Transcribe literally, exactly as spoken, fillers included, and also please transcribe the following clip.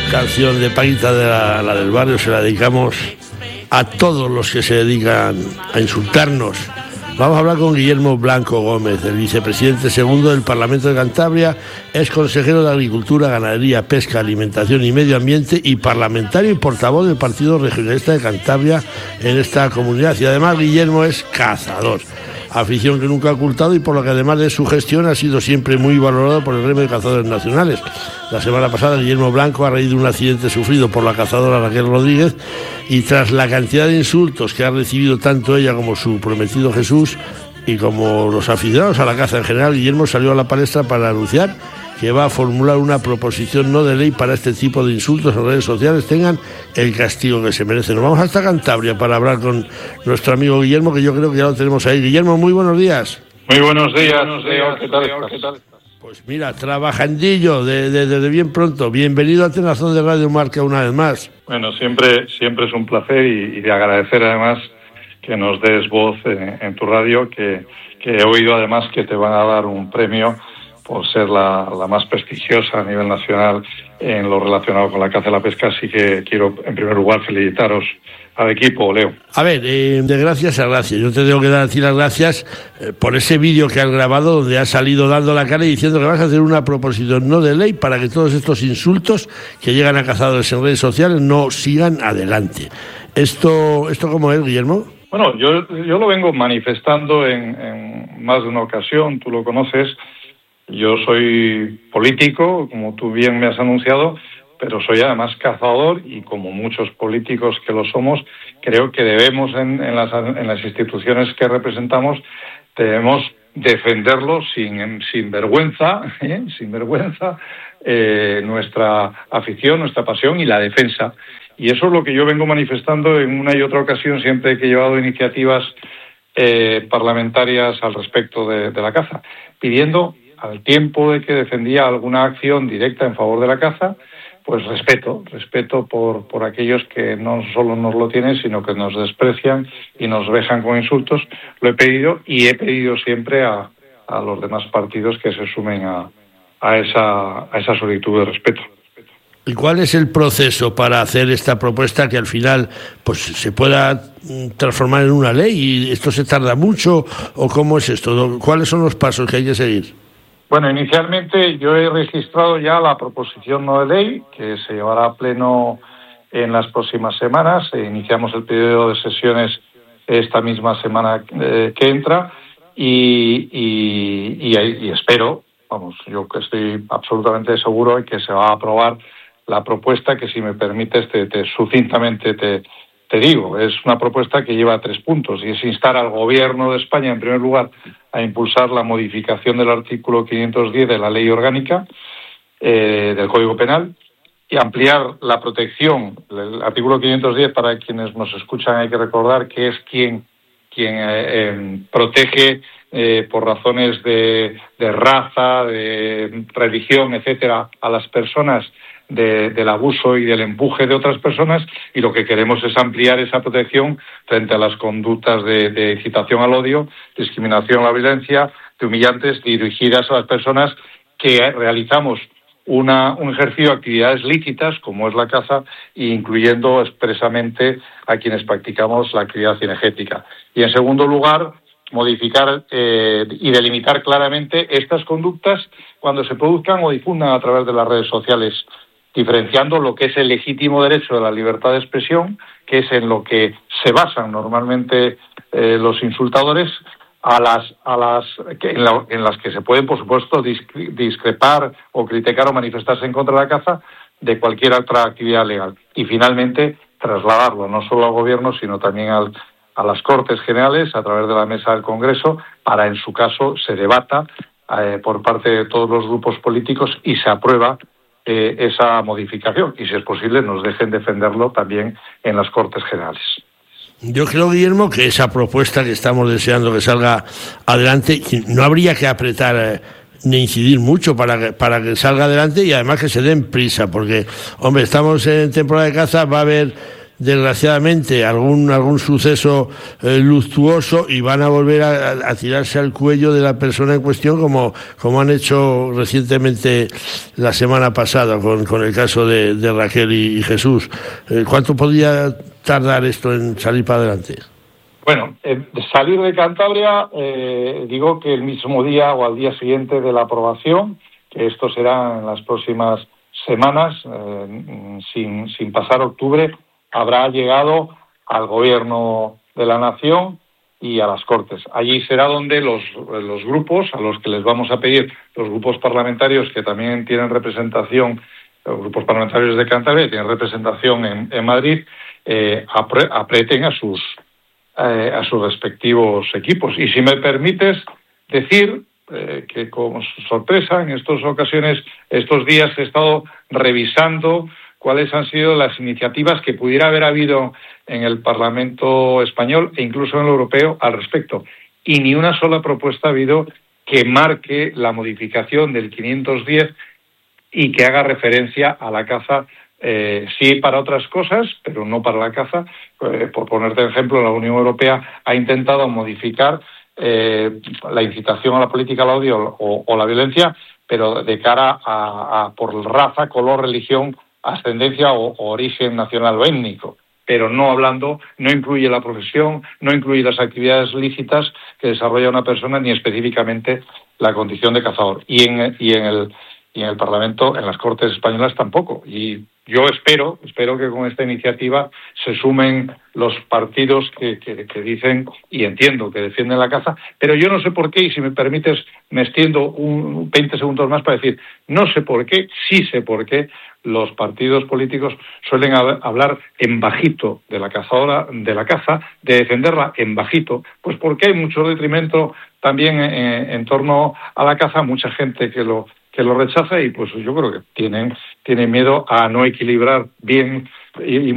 canción de Paquita, de la, la del barrio, se la dedicamos a todos los que se dedican a insultarnos. Vamos a hablar con Guillermo Blanco Gómez, el vicepresidente segundo del Parlamento de Cantabria, es consejero de Agricultura, Ganadería, Pesca, Alimentación y Medio Ambiente y parlamentario y portavoz del Partido Regionalista de Cantabria en esta comunidad. Y además Guillermo es cazador, afición que nunca ha ocultado y por lo que además de su gestión ha sido siempre muy valorado por el gremio de cazadores nacionales. La semana pasada Guillermo Blanco, a raíz de un accidente sufrido por la cazadora Raquel Rodríguez y tras la cantidad de insultos que ha recibido tanto ella como su prometido Jesús y como los aficionados a la caza en general, Guillermo salió a la palestra para anunciar que va a formular una proposición no de ley para este tipo de insultos en redes sociales tengan el castigo que se merecen. Nos vamos hasta Cantabria para hablar con nuestro amigo Guillermo, que yo creo que ya lo tenemos ahí. Guillermo, muy buenos días. Muy buenos días, buenos días. ¿Qué tal, ¿Qué tal? Pues mira, trabajandillo desde de, de bien pronto. Bienvenido a Tenazón de Radio Marca una vez más. Bueno, siempre siempre es un placer y, y de agradecer además que nos des voz en, en tu radio, que, que he oído además que te van a dar un premio por ser la, la más prestigiosa a nivel nacional en lo relacionado con la caza y la pesca, así que quiero en primer lugar felicitaros al equipo, Leo. A ver, eh, de gracias a gracias, yo te tengo que dar a ti las gracias eh, por ese vídeo que has grabado donde has salido dando la cara y diciendo que vas a hacer una proposición no de ley para que todos estos insultos que llegan a cazadores en redes sociales no sigan adelante. ¿Esto, esto cómo es, Guillermo? Bueno, yo, yo lo vengo manifestando en, en más de una ocasión, tú lo conoces. Yo soy político, como tú bien me has anunciado, pero soy además cazador y como muchos políticos que lo somos, creo que debemos en, en, las, en las instituciones que representamos, debemos defenderlo sin, sin vergüenza, ¿eh? sin vergüenza, eh, nuestra afición, nuestra pasión y la defensa. Y eso es lo que yo vengo manifestando en una y otra ocasión siempre que he llevado iniciativas eh, parlamentarias al respecto de, de la caza, pidiendo al tiempo de que defendía alguna acción directa en favor de la caza, pues respeto, respeto por, por aquellos que no solo nos lo tienen, sino que nos desprecian y nos vejan con insultos. Lo he pedido y he pedido siempre a, a los demás partidos que se sumen a, a, esa, a esa solicitud de respeto. ¿Y cuál es el proceso para hacer esta propuesta que al final pues se pueda transformar en una ley? ¿Y esto se tarda mucho o cómo es esto? ¿Cuáles son los pasos que hay que seguir? Bueno, inicialmente yo he registrado ya la proposición no de ley que se llevará a pleno en las próximas semanas. Iniciamos el periodo de sesiones esta misma semana eh, que entra y, y, y, y espero, vamos, yo que estoy absolutamente seguro de que se va a aprobar la propuesta que, si me permites, te, te sucintamente te, te digo. Es una propuesta que lleva tres puntos y es instar al Gobierno de España, en primer lugar, a impulsar la modificación del artículo quinientos diez de la Ley Orgánica eh, del Código Penal y ampliar la protección. El artículo quinientos diez, para quienes nos escuchan, hay que recordar que es quien, quien eh, eh, protege eh, por razones de, de raza, de religión, etcétera, a las personas De, del abuso y del empuje de otras personas, y lo que queremos es ampliar esa protección frente a las conductas de, de incitación al odio, discriminación a la violencia, de humillantes dirigidas a las personas que realizamos una, un ejercicio de actividades lícitas como es la caza, incluyendo expresamente a quienes practicamos la actividad cinegética. Y en segundo lugar, modificar eh, y delimitar claramente estas conductas cuando se produzcan o difundan a través de las redes sociales, diferenciando lo que es el legítimo derecho de la libertad de expresión, que es en lo que se basan normalmente eh, los insultadores, a las a las que en, la, en las que se pueden, por supuesto, discre, discrepar o criticar o manifestarse en contra de la caza de cualquier otra actividad legal. Y finalmente, trasladarlo no solo al Gobierno, sino también al, a las Cortes Generales, a través de la Mesa del Congreso, para, en su caso, se debata eh, por parte de todos los grupos políticos y se aprueba Eh, esa modificación y, si es posible, nos dejen defenderlo también en las Cortes Generales. Yo creo, Guillermo, que esa propuesta que estamos deseando que salga adelante, no habría que apretar eh, ni incidir mucho para que, para que salga adelante y además que se den prisa, porque, hombre, estamos en temporada de caza, va a haber desgraciadamente algún algún suceso eh, luctuoso y van a volver a, a tirarse al cuello de la persona en cuestión, como, como han hecho recientemente la semana pasada con, con el caso de, de Raquel y, y Jesús. Eh, ¿Cuánto podría tardar esto en salir para adelante? Bueno, eh, salir de Cantabria, eh, digo que el mismo día o al día siguiente de la aprobación, que esto será en las próximas semanas, eh, sin, sin pasar octubre, habrá llegado al Gobierno de la Nación y a las Cortes. Allí será donde los, los grupos, a los que les vamos a pedir, los grupos parlamentarios que también tienen representación, los grupos parlamentarios de Cantabria que tienen representación en, en Madrid, eh, apre, aprieten a sus Eh, a sus respectivos equipos. Y si me permites decir eh, que como sorpresa en estas ocasiones, estos días he estado revisando cuáles han sido las iniciativas que pudiera haber habido en el Parlamento español e incluso en el europeo al respecto. Y ni una sola propuesta ha habido que marque la modificación del quinientos diez y que haga referencia a la caza. Eh, sí para otras cosas, pero no para la caza. Eh, por ponerte ejemplo, la Unión Europea ha intentado modificar eh, la incitación a la política al odio o, o la violencia, pero de cara a, a por raza, color, religión, ascendencia o, o origen nacional o étnico, pero no hablando, no incluye la profesión, no incluye las actividades lícitas que desarrolla una persona, ni específicamente la condición de cazador. Y en, y en el y en el Parlamento, en las Cortes españolas tampoco. Y yo espero, espero que con esta iniciativa se sumen los partidos que, que, que dicen, y entiendo, que defienden la caza, pero yo no sé por qué, y si me permites me extiendo un veinte segundos más para decir, no sé por qué, sí sé por qué los partidos políticos suelen hablar en bajito de la cazadora, de la caza, de defenderla en bajito, pues porque hay mucho detrimento también en, en torno a la caza, mucha gente que lo que lo rechaza y pues yo creo que tienen, tienen miedo a no equilibrar bien y, y